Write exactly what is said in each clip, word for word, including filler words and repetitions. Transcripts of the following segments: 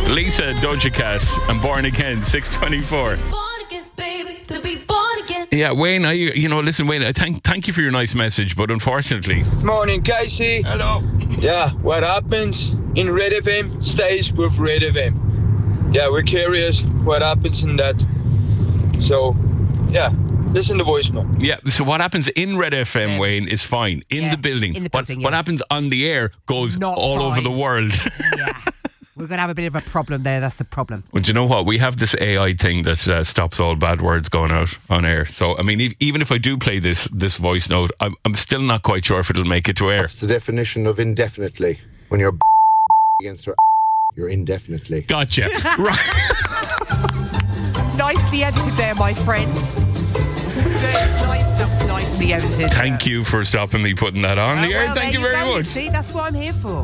Lisa, Doja Cat, and Born Again, six twenty-four. Yeah, Wayne, I, you know, listen, Wayne, I thank, thank you for your nice message, but unfortunately... Morning, Casey. Hello. Yeah, what happens in Red F M stays with Red F M. Yeah, we're curious what happens in that. So, yeah, listen to voicemail. Yeah, so what happens in Red F M, Yeah. Wayne, is fine. In Yeah, the building. in the what, building, what yeah. happens on the air goes Not all over fine. the world. Yeah. We're going to have a bit of a problem there. That's the problem. Well, do you know what? We have this A I thing that uh, stops all bad words going out on air. So, I mean, e- even if I do play this this voice note, I'm, I'm still not quite sure if it'll make it to air. That's the definition of indefinitely. When you're against her, you're indefinitely. Gotcha. Right. Nicely edited there, my friend. That's nice. That was nicely edited. Thank you for stopping me putting that on the Oh, air. well, Thank there you very go. much. See, that's what I'm here for.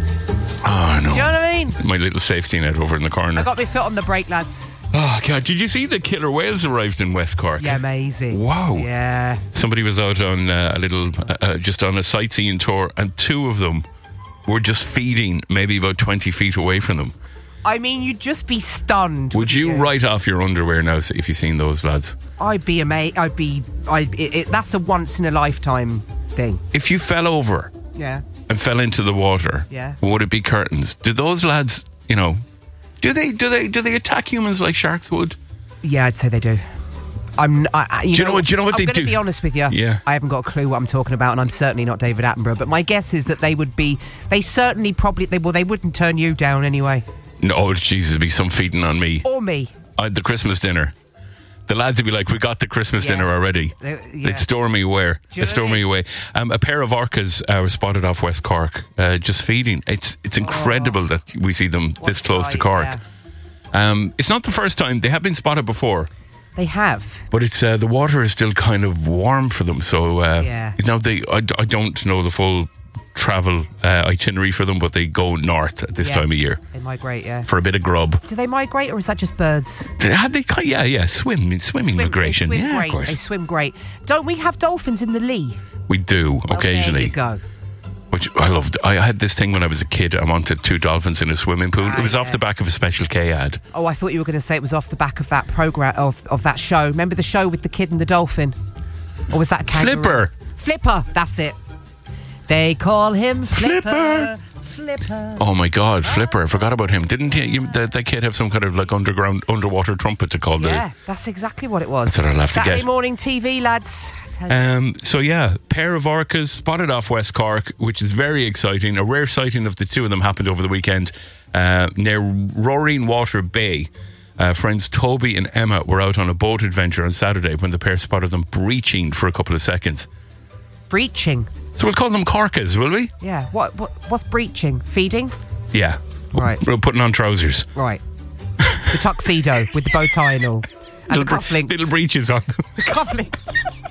Oh, no. Do you know what I mean? My little safety net over in the corner. I got my foot on the brake, lads. Oh, God. Did you see the killer whales arrived in West Cork? Yeah, amazing. Wow. Yeah. Somebody was out on uh, a little, uh, uh, just on a sightseeing tour, and two of them were just feeding maybe about twenty feet away from them. I mean, you'd just be stunned. Would you wouldn't write off your underwear now if you've seen those lads? I'd be amazed. I'd be. I. It, it, that's a once in a lifetime thing. If you fell over Yeah. and fell into the water, Yeah. would it be curtains? Do those lads, you know, do they do they do they attack humans like sharks would? Yeah, I'd say they do. I'm. I, I, you Do you know what- do you know what I'm they gonna do? be honest with you. Yeah. I haven't got a clue what I'm talking about, and I'm certainly not David Attenborough. But my guess is that they would be. They certainly probably. They well. They wouldn't turn you down anyway, No, Jesus, it'd be some feeding on me. or me. At the Christmas dinner. The lads would be like, we got the Christmas Yeah. dinner already. They- yeah. They'd store me away. Do you They'd store know what I me mean? away. Um, a pair of orcas uh, were spotted off West Cork, uh, just feeding. It's it's incredible that we see them What this close to sight, Cork. yeah. Um, it's not the first time. They have been spotted before. They have. But it's uh, the water is still kind of warm for them. So uh, Yeah. you know, they I, I don't know the full travel uh, itinerary for them, but they go north at this Yeah. time of year They migrate. Yeah. for a bit of grub. Do they migrate, or is that just birds? Had they? ki- Yeah, yeah, swim, swimming Swim- migration. They swim Yeah, great. of course. They swim great. Don't we have dolphins in the Lee? We do occasionally. Well, there you go. Which I loved. I had this thing when I was a kid. I wanted two dolphins in a swimming pool. Ah, it was off yeah. the back of a Special K ad. Oh, I thought you were going to say it was off the back of that program of of that show. Remember the show with the kid and the dolphin, or was that a kangaroo? Flipper. Flipper. That's it. They call him Flipper. Flipper. Oh my God, Flipper! I forgot about him. Didn't he, you, that, that kid have some kind of like underground underwater trumpet to call the? Yeah, that's exactly what it was. That's what I'll have to Saturday get. morning T V, lads. Tell you. Um, so yeah, pair of orcas spotted off West Cork, which is very exciting. A rare sighting of the two of them happened over the weekend uh, near Roaring Water Bay. Uh, friends Toby and Emma were out on a boat adventure on Saturday when the pair spotted them breaching for a couple of seconds. Breaching. So we'll call them corcas, will we? Yeah. What? What? What's breaching? Feeding. Yeah. Right. We're putting on trousers. Right. The tuxedo with the bow tie and all, and the Little, cufflinks. little breeches on them. The cufflinks.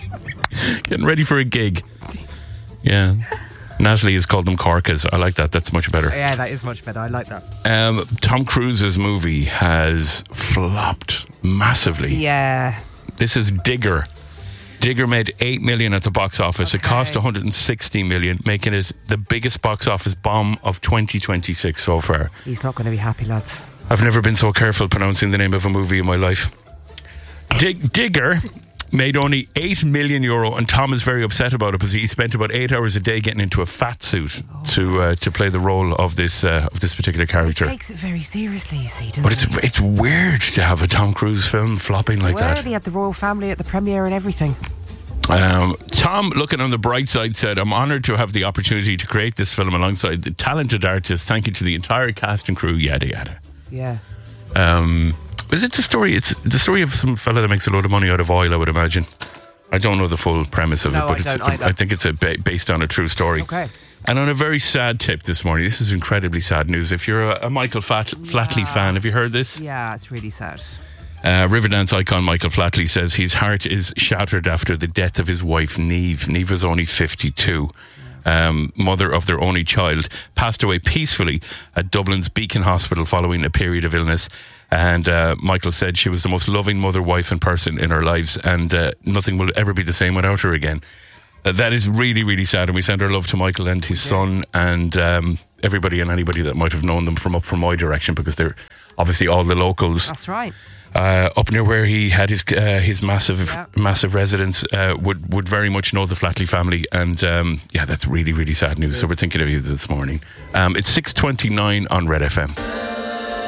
Getting ready for a gig. Yeah. Natalie has called them corcas. I like that. That's much better. Yeah, that is much better. I like that. Um, Tom Cruise's movie has flopped massively. Yeah. This is Digger. Digger made eight million at the box office. It Okay. cost one hundred sixty million, making it the biggest box office bomb of twenty twenty-six so far. He's not going to be happy, lads. I've never been so careful pronouncing the name of a movie in my life. Dig- Digger made only eight million euro, and Tom is very upset about it because he spent about eight hours a day getting into a fat suit Oh, to uh, to play the role of this uh, of this particular character. He takes it very seriously, you see, doesn't But it's he? it's weird to have a Tom Cruise film flopping like well, that. he had the royal family at the premiere and everything. Um, Tom, looking on the bright side, said, "I'm honoured to have the opportunity to create this film alongside the talented artists. Thank you to the entire cast and crew." Yada yada. Yeah. Um, is it the story? It's the story of some fella that makes a load of money out of oil, I would imagine. I don't know the full premise of No, it, but I it's, don't either. I think it's a ba- based on a true story. Okay. And on a very sad tip this morning, this is incredibly sad news. If you're a, a Michael Fat- Flatley fan, have you heard this? Yeah, it's really sad. Uh, Riverdance icon Michael Flatley says his heart is shattered after the death of his wife, Niamh. Niamh was only fifty-two. Um, mother of their only child, passed away peacefully at Dublin's Beacon Hospital following a period of illness. And uh, Michael said she was the most loving mother, wife and person in her lives, and uh, nothing will ever be the same without her again. Uh, that is really, really sad, and we send our love to Michael and his son, and um, everybody and anybody that might have known them from up from my direction, because they're obviously all the locals. That's right. Uh, up near where he had his uh, his massive Yeah. massive residence, uh, would would very much know the Flatley family, and um, yeah, that's really, really sad news. So we're thinking of you this morning. Um, it's six twenty nine on Red F M.